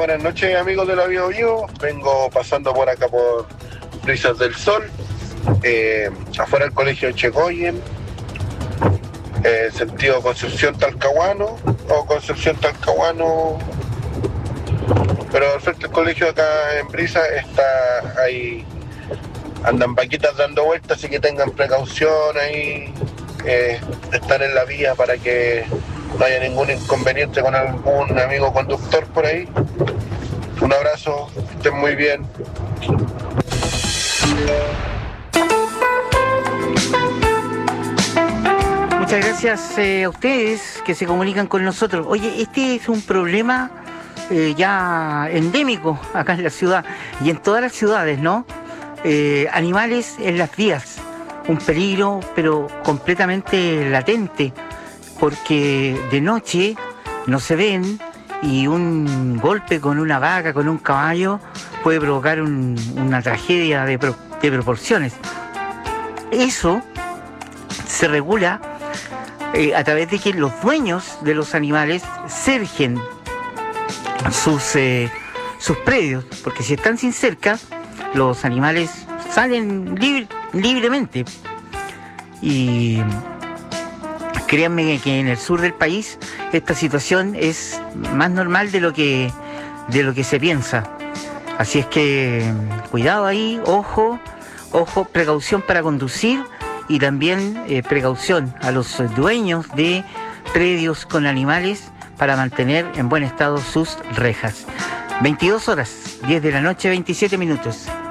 buenas noches amigos de la Bio Bio. Vengo pasando por acá por Brisas del Sol, afuera del colegio Checoyen, sentido Concepción Talcahuano o Concepción Talcahuano, pero al frente del colegio acá en Brisa está ahí, andan vaquitas dando vueltas, así que tengan precaución ahí, estar en la vía para que no haya ningún inconveniente con algún amigo conductor por ahí. Un abrazo, que estén muy bien. Muchas gracias a ustedes que se comunican con nosotros. Oye, este es un problema ya endémico acá en la ciudad y en todas las ciudades, ¿no? Animales en las vías, un peligro pero completamente latente, porque de noche no se ven y un golpe con una vaca, con un caballo, puede provocar una tragedia de proporciones. Eso se regula a través de que los dueños de los animales cerquen sus predios, porque si están sin cerca, los animales salen libremente. Y créanme que en el sur del país esta situación es más normal de lo que se piensa. Así es que cuidado ahí, ojo, precaución para conducir y también precaución a los dueños de predios con animales para mantener en buen estado sus rejas. 22 horas, 10 de la noche, 27 minutos.